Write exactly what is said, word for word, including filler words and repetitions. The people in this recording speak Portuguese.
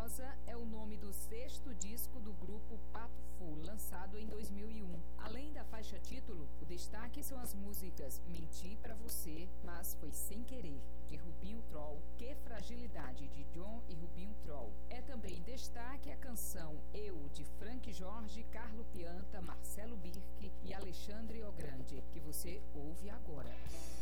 Rosa é o nome do sexto disco do grupo Pato Fu, lançado em dois mil e um. Além da faixa título, o destaque são as músicas Menti Pra Você, Mas Foi Sem Querer, de Rubinho Troll, Que Fragilidade, de John e Rubinho Troll. É também destaque a canção Eu, de Frank Jorge, Carlo Pianta, Marcelo Birck e Alexandre O Grande, que você ouve agora.